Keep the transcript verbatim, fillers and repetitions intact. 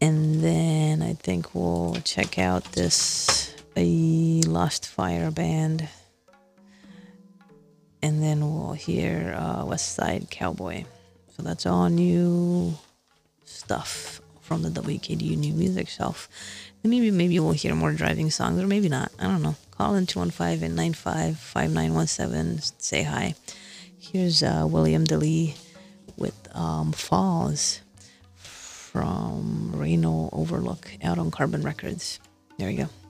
And then I think we'll check out this A Lost Fire band. And then we'll hear uh, West Side Cowboy. So that's all new stuff from the W K D U New Music Shelf. And maybe maybe we'll hear more driving songs, or maybe not. I don't know. Call in two one five and nine five five nine one seven. Say hi. Here's uh, William DeLee with um, Falls from Reno Overlook out on Carbon Records. There you go.